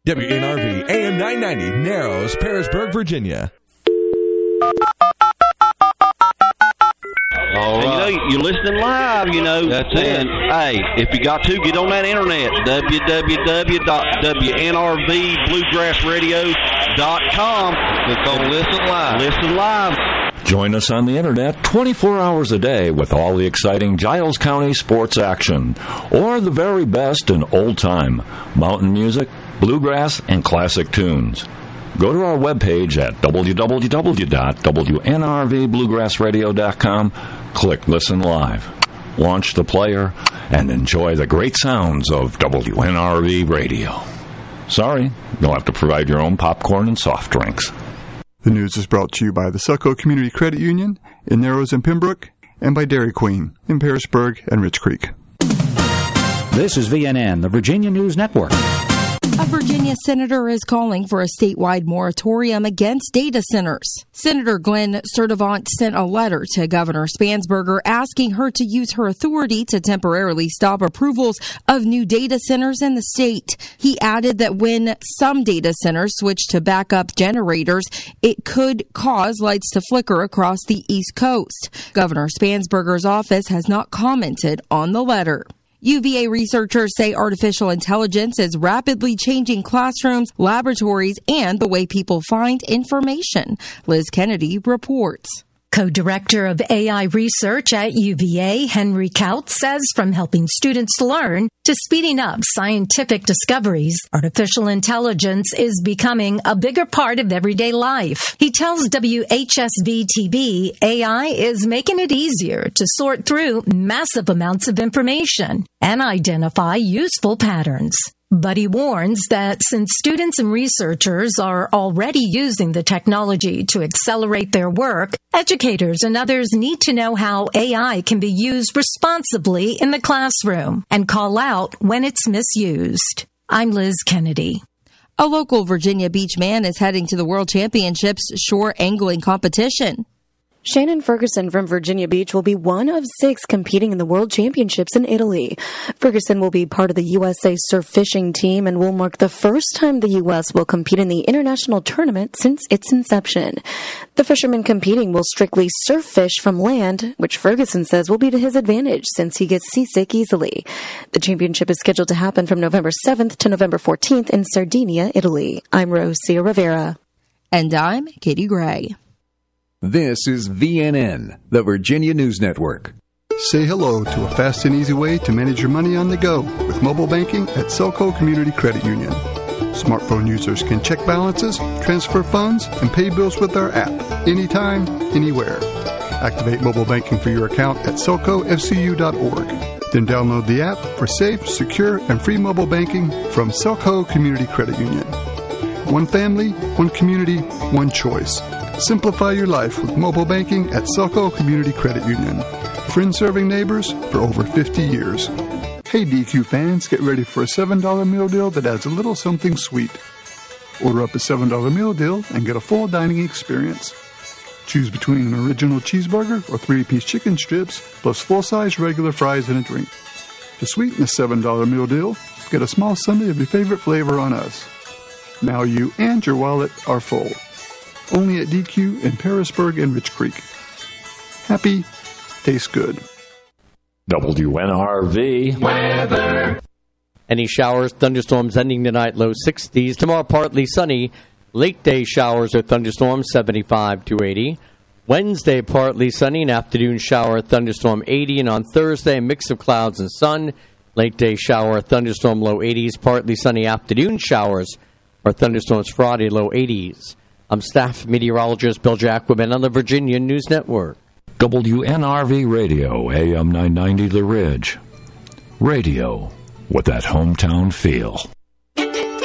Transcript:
WNRV AM 990, Narrows, Parisburg, Virginia. All right. You're listening live, That's it. Hey, if you got to, get on that internet, www.WNRVBluegrassradio.com. Click on Listen Live. Listen live. Join us on the internet 24 hours a day with all the exciting Giles County sports action, or the very best in old-time mountain music, bluegrass, and classic tunes. Go to our webpage at www.WNRVBluegrassradio.com, click Listen Live, launch the player, and enjoy the great sounds of WNRV Radio. Sorry, you'll have to provide your own popcorn and soft drinks. The news is brought to you by the Selco Community Credit Union in Narrows and Pembroke, and by Dairy Queen in Parisburg and Rich Creek. This is VNN, the Virginia News Network. A Virginia senator is calling for a statewide moratorium against data centers. Senator Glenn Sturtevant sent a letter to Governor Spansberger asking her to use her authority to temporarily stop approvals of new data centers in the state. He added that when some data centers switch to backup generators, it could cause lights to flicker across the East Coast. Governor Spansberger's office has not commented on the letter. UVA researchers say artificial intelligence is rapidly changing classrooms, laboratories, and the way people find information. Liz Kennedy reports. Co-director of AI research at UVA, Henry Kaut, says from helping students learn to speeding up scientific discoveries, artificial intelligence is becoming a bigger part of everyday life. He tells WHSV-TV AI is making it easier to sort through massive amounts of information and identify useful patterns. But he warns that since students and researchers are already using the technology to accelerate their work, educators and others need to know how AI can be used responsibly in the classroom and call out when it's misused. I'm Liz Kennedy. A local Virginia Beach man is heading to the World Championships shore angling competition. Shannon Ferguson from Virginia Beach will be one of 6 competing in the World Championships in Italy. Ferguson will be part of the USA surf fishing team and will mark the first time the U.S. will compete in the international tournament since its inception. The fisherman competing will strictly surf fish from land, which Ferguson says will be to his advantage since he gets seasick easily. The championship is scheduled to happen from November 7th to November 14th in Sardinia, Italy. I'm Rosia Rivera. And I'm Katie Gray. This is VNN, the Virginia News Network. Say hello to a fast and easy way to manage your money on the go with mobile banking at Selco Community Credit Union. Smartphone users can check balances, transfer funds, and pay bills with our app anytime, anywhere. Activate mobile banking for your account at selcofcu.org. Then download the app for safe, secure, and free mobile banking from Selco Community Credit Union. One family, one community, one choice. Simplify your life with mobile banking at Selco Community Credit Union. Friends serving neighbors for over 50 years. Hey DQ fans, get ready for a $7 meal deal that adds a little something sweet. Order up a $7 meal deal and get a full dining experience. Choose between an original cheeseburger or 3-piece chicken strips plus full-size regular fries and a drink. To sweeten the $7 meal deal, get a small sundae of your favorite flavor on us. Now you and your wallet are full. Only at DQ in Parisburg and Rich Creek. Happy, tastes good. WNRV weather. Any showers, thunderstorms ending tonight, low 60s. Tomorrow, partly sunny. Late day showers or thunderstorms, 75 to 80. Wednesday, partly sunny. An afternoon shower, thunderstorm, 80. And on Thursday, a mix of clouds and sun. Late day shower, thunderstorm, low 80s. Partly sunny afternoon showers or thunderstorms Friday, low 80s. I'm staff meteorologist Bill Jacobin on the Virginia News Network. WNRV Radio, AM 990 The Ridge. Radio with that hometown feel.